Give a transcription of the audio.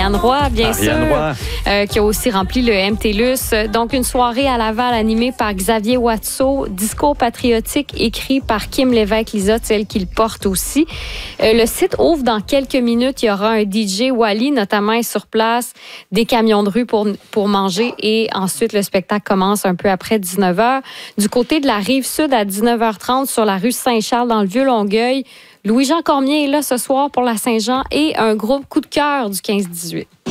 Ariane Roy, bien Ariane sûr, Roy. qui a aussi rempli le MTLUS. Donc, une soirée à Laval animée par Xavier Watteau, discours patriotique écrit par Kim Lévesque-Lizotte, celle qui le porte aussi. Le site ouvre dans quelques minutes. Il y aura un DJ Wally, notamment, est sur place, des camions de rue pour manger et ensuite, le spectacle commence un peu après 19h. Du côté de la Rive-Sud, à 19h30, sur la rue Saint-Charles, dans le Vieux-Longueuil, Louis-Jean Cormier est là ce soir pour la Saint-Jean et un groupe coup de cœur du 15-18.